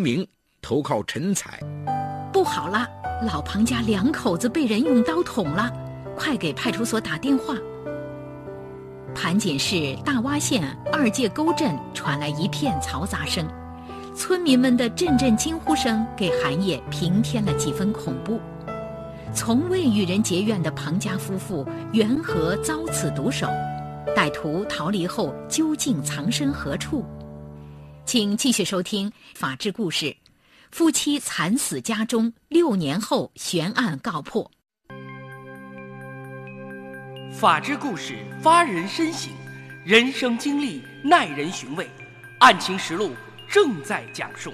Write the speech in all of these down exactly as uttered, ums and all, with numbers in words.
明投靠陈彩。 不好了，老庞家两口子被人用刀捅了，快给派出所打电话。盘锦市大洼县二界沟镇传来一片嘈杂声，村民们的阵阵惊呼声给寒夜平添了几分恐怖。从未与人结怨的庞家夫妇缘何遭此毒手？歹徒逃离后究竟藏身何处？请继续收听《法治故事》，夫妻惨死家中，六年后悬案告破。 法治故事发人深省，人生经历耐人寻味，案情实录正在讲述。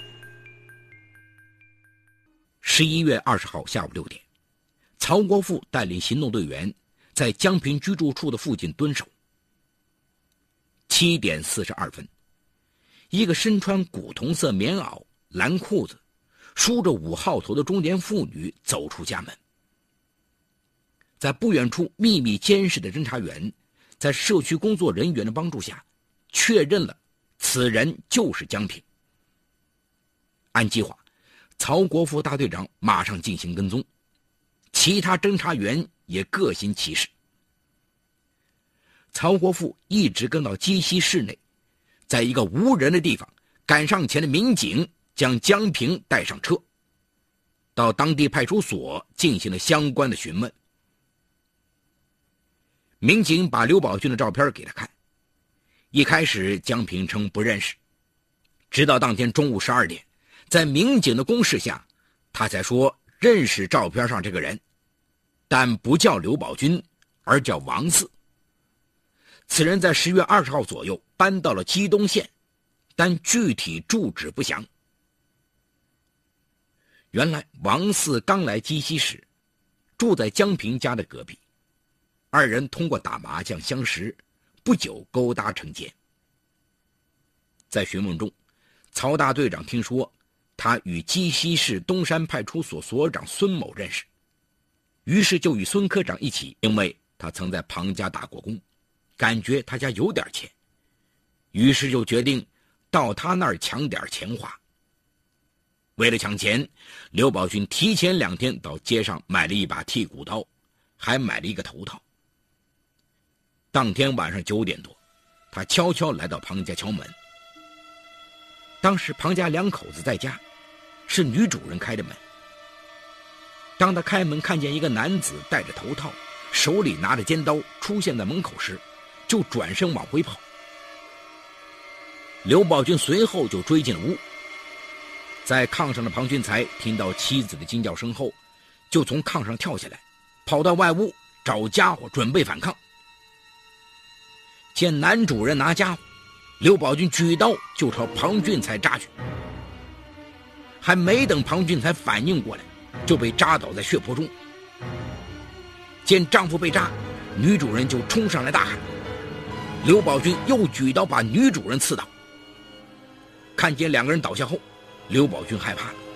十一月二十号下午六点，曹国富带领行动队员在江平居住处的附近蹲守。七点四十二分，一个身穿古铜色棉袄、蓝裤子、梳着五号头的中年妇女走出家门。在不远处秘密监视的侦查员，在社区工作人员的帮助下，确认了此人就是江平。按计划，曹国富大队长马上进行跟踪，其他侦查员也各行其事。曹国富一直跟到鸡西市内，在一个无人的地方，赶上前的民警将江平带上车，到当地派出所进行了相关的询问。民警把刘宝军的照片给他看，一开始江平称不认识，直到当天中午十二点，在民警的攻势下，他才说认识照片上这个人，但不叫刘宝军，而叫王四。此人在十月二十号左右搬到了基东县，但具体住址不详。原来王四刚来鸡西时，住在江平家的隔壁，二人通过打麻将相识，不久勾搭成奸。在询问中，曹大队长听说他与鸡西市东山派出所所长孙某认识，于是就与孙科长一起，因为他曾在庞家打过工，感觉他家有点钱，于是就决定到他那儿抢点钱花。为了抢钱，刘宝军提前两天到街上买了一把剔骨刀，还买了一个头套。当天晚上九点多，他悄悄来到庞家敲门。当时庞家两口子在家，是女主人开的门。当他开门看见一个男子戴着头套，手里拿着尖刀出现在门口时，就转身往回跑。刘宝军随后就追进了屋。在炕上的庞俊才听到妻子的惊叫声后，就从炕上跳下来，跑到外屋找家伙准备反抗。见男主人拿家伙，刘宝军举刀就朝庞俊才扎去，还没等庞俊才反应过来，就被扎倒在血泊中。见丈夫被扎，女主人就冲上来大喊，刘宝军又举刀把女主人刺倒。看见两个人倒下后，刘宝军害怕了，